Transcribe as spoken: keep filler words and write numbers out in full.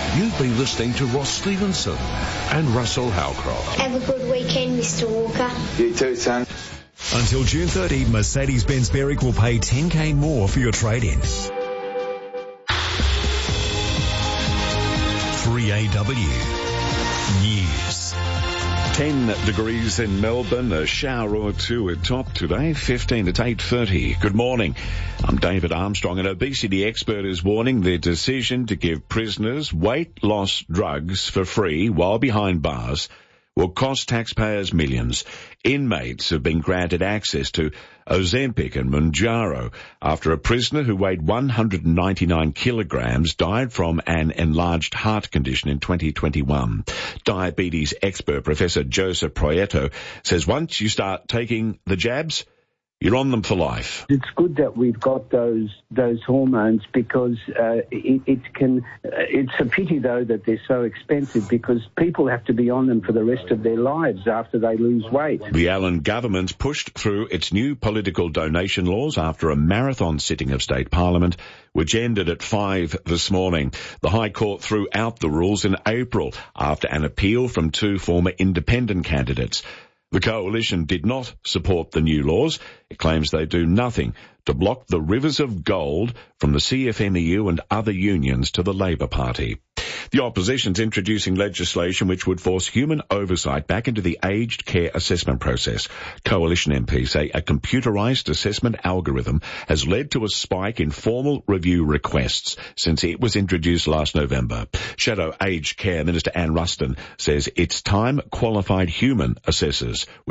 You've been listening to Ross Stevenson and Russell Howcroft. Have a good weekend, Mister Walker. You too, son. Until June thirtieth, Mercedes-Benz Berwick will pay ten K more for your trade-in. three A W News. ten degrees in Melbourne, a shower or two at top today, fifteen at eight thirty. Good morning. I'm David Armstrong. An obesity expert is warning the decision to give prisoners weight loss drugs for free while behind bars will cost taxpayers millions. Inmates have been granted access to Ozempic and Mounjaro after a prisoner who weighed one hundred ninety-nine kilograms died from an enlarged heart condition in twenty twenty-one. Diabetes expert Professor Joseph Proieto says once you start taking the jabs, you're on them for life. It's good that we've got those those hormones because uh, it, it can. Uh, it's a pity though that they're so expensive because people have to be on them for the rest of their lives after they lose weight. The Allen government pushed through its new political donation laws after a marathon sitting of state parliament, which ended at five this morning. The High Court threw out the rules in April after an appeal from two former independent candidates. The coalition did not support the new laws. It claims they do nothing to block the rivers of gold from the C F M E U and other unions to the Labor Party. The opposition's introducing legislation which would force human oversight back into the aged care assessment process. Coalition M Ps say a computerised assessment algorithm has led to a spike in formal review requests since it was introduced last November. Shadow Aged Care Minister Anne Ruston says it's time qualified human assessors